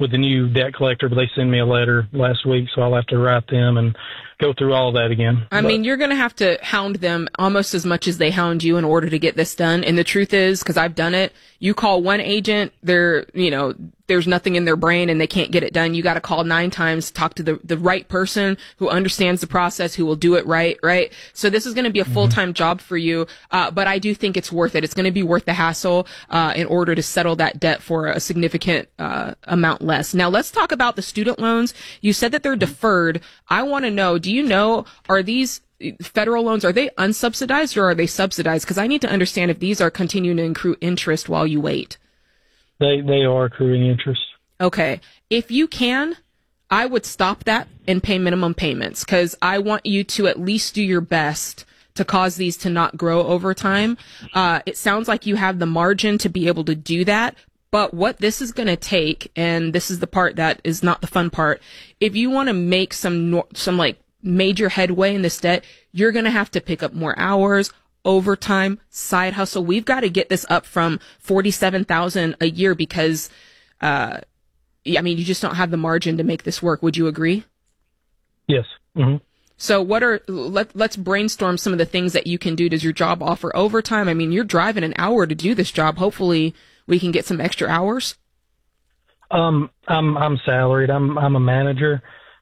with the new debt collector, but they send me a letter last week, so I'll have to write them and go through all of that again. I mean, you're going to have to hound them almost as much as they hound you in order to get this done. And the truth is, because I've done it, you call one agent, there's nothing in their brain and they can't get it done. You got to call 9 times, talk to the right person who understands the process, who will do it right? So this is going to be a full-time job for you. But I do think it's worth it. It's going to be worth the hassle, in order to settle that debt for a significant, amount less. Now let's talk about the student loans. You said that they're deferred. I want to know, do you know, are these federal loans, are they unsubsidized or are they subsidized? Because I need to understand if these are continuing to accrue interest while you wait. They are accruing interest. Okay. If you can, I would stop that and pay minimum payments, because I want you to at least do your best to cause these to not grow over time. It sounds like you have the margin to be able to do that. But what this is going to take, and this is the part that is not the fun part, if you want to make some like major headway in this debt, you're going to have to pick up more hours, overtime, side hustle. We've got to get this up from $47,000 a year because, you just don't have the margin to make this work. Would you agree? Yes. Mm-hmm. So let's brainstorm some of the things that you can do. Does your job offer overtime? I mean, you're driving an hour to do this job. Hopefully we can get some extra hours. I'm salaried. I'm a manager.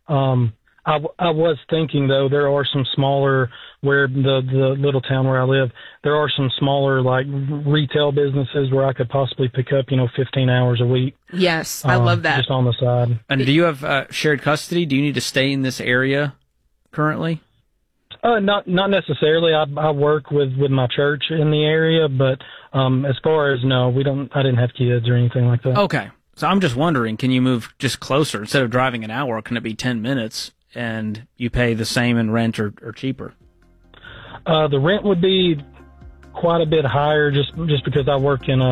I was thinking, though, there are some smaller, where the little town where I live, there are some smaller, like, retail businesses where I could possibly pick up, 15 hours a week. Yes, I love that. Just on the side. And do you have shared custody? Do you need to stay in this area currently? Not necessarily. I work with my church in the area, but as far as, no, I didn't have kids or anything like that. Okay. So I'm just wondering, can you move just closer? Instead of driving an hour, can it be 10 minutes? And you pay the same in rent or cheaper? The rent would be quite a bit higher just because I work in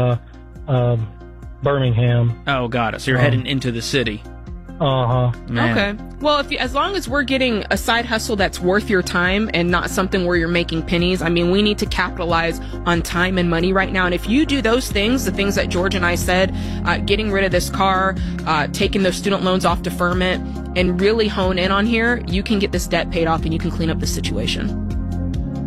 Birmingham. Oh, got it. So you're heading into the city. Uh-huh. Man. Okay. Well, as long as we're getting a side hustle that's worth your time and not something where you're making pennies, we need to capitalize on time and money right now. And if you do those things, the things that George and I said, getting rid of this car, taking those student loans off deferment, and really hone in on here, you can get this debt paid off and you can clean up the situation.